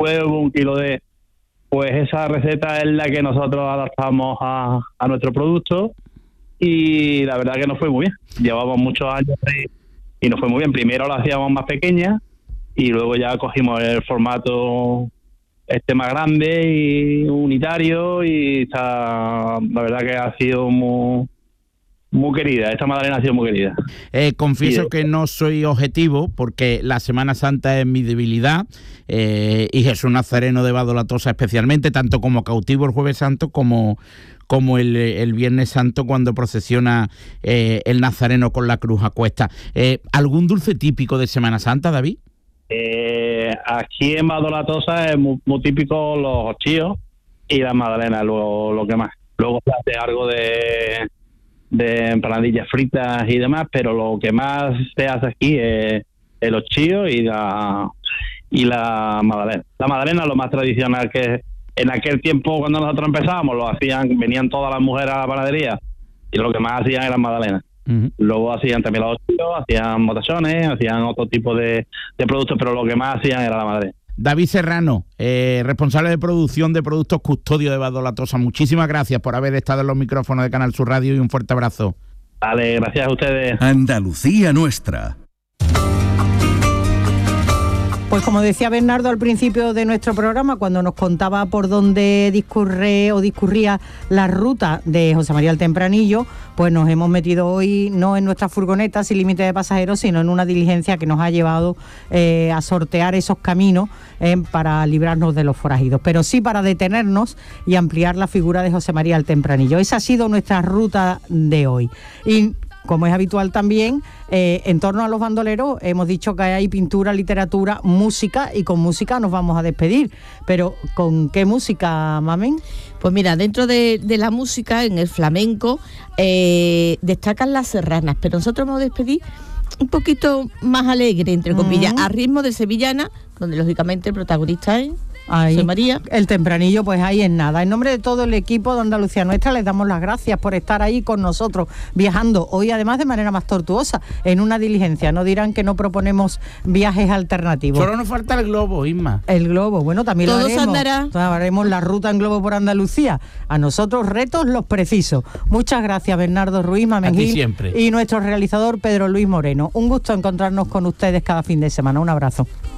huevo, 1 kilo de... Pues esa receta es la que nosotros adaptamos a nuestro producto y la verdad que nos fue muy bien. Llevamos muchos años y nos fue muy bien. Primero la hacíamos más pequeña y luego ya cogimos el formato más grande y unitario y la verdad que ha sido muy querida. Esta magdalena ha sido muy querida. Confieso que no soy objetivo porque la Semana Santa es mi debilidad y Jesús Nazareno de Vado La Tosa especialmente, tanto como cautivo el Jueves Santo como el Viernes Santo cuando procesiona el Nazareno con la cruz a cuesta. ¿Algún dulce típico de Semana Santa, David? Aquí en Vado La Tosa es muy típico los chíos y las magdalenas, lo que más. Luego se hace algo de empanadillas fritas y demás, pero lo que más se hace aquí es los chíos y la magdalena. La magdalena es lo más tradicional, que en aquel tiempo cuando nosotros empezábamos venían todas las mujeres a la panadería y lo que más hacían eran magdalenas. Uh-huh. Luego hacían también los chíos, hacían motachones, hacían otro tipo de productos, pero lo que más hacían era la magdalena. David Serrano, responsable de producción de productos Custodio de Vado La Tosa, muchísimas gracias por haber estado en los micrófonos de Canal Sur Radio y un fuerte abrazo. Vale, gracias a ustedes. Andalucía Nuestra. Pues como decía Bernardo al principio de nuestro programa, cuando nos contaba por dónde discurría la ruta de José María el Tempranillo, pues nos hemos metido hoy no en nuestra furgoneta sin límite de pasajeros, sino en una diligencia que nos ha llevado a sortear esos caminos para librarnos de los forajidos, pero sí para detenernos y ampliar la figura de José María el Tempranillo. Esa ha sido nuestra ruta de hoy. Y como es habitual también, en torno a los bandoleros hemos dicho que hay pintura, literatura, música, y con música nos vamos a despedir. Pero ¿con qué música, Mamen? Pues mira, dentro de la música, en el flamenco, destacan las serranas, pero nosotros vamos a despedir un poquito más alegre, entre comillas, a ritmo de sevillana, donde lógicamente el protagonista es José María el Tempranillo. Pues ahí en nada. En nombre de todo el equipo de Andalucía Nuestra les damos las gracias por estar ahí con nosotros, viajando hoy además de manera más tortuosa, en una diligencia. No dirán que no proponemos viajes alternativos. Solo nos falta el globo, Isma. El globo, bueno, también todo lo haremos. Andará. Haremos la ruta en globo por Andalucía. A nosotros retos los precisos. Muchas gracias, Bernardo Ruiz, Mamen Gil, siempre. Y nuestro realizador Pedro Luis Moreno. Un gusto encontrarnos con ustedes cada fin de semana. Un abrazo.